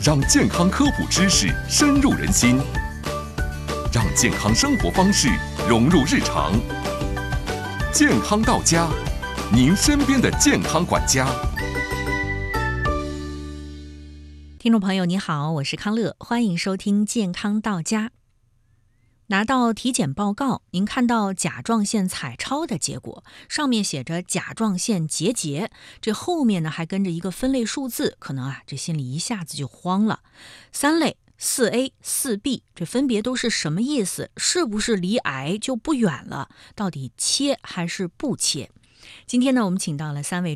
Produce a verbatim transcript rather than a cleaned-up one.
让健康科普知识深入人心，让健康生活方式融入日常。健康到家，您身边的健康管家。 听众朋友你好，我是康乐，欢迎收听健康到家。拿到体检报告，您看到甲状腺彩超的结果，上面写着甲状腺结节，这后面呢还跟着一个分类数字，可能啊这心里一下子就慌了。三类四 A 四 B 这分别都是什么意思？是不是离癌就不远了？到底切还是不切？今天呢我们请到了三位